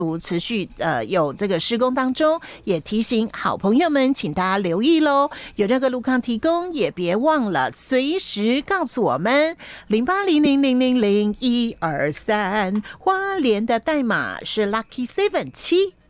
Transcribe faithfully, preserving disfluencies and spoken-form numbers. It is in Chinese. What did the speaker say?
持续呃有这个施工当中，也提醒好朋友们，请大家留意喽。有这个路况提供，也别忘了随时告诉我们零八零零零零零一二三，花莲的代码是 Lucky Seven 七